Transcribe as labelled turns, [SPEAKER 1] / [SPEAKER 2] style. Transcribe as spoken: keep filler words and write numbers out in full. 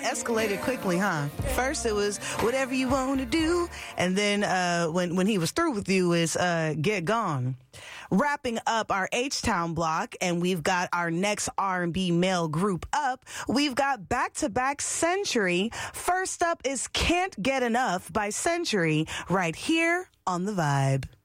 [SPEAKER 1] escalated quickly, huh? First it was whatever you want to do, and then uh, when when he was through with you is uh, get gone. Wrapping up our H-Town block, and we've got our next R and B male group up. We've got back-to-back Century. First up is Can't Get Enough by Century right here on The Vibe.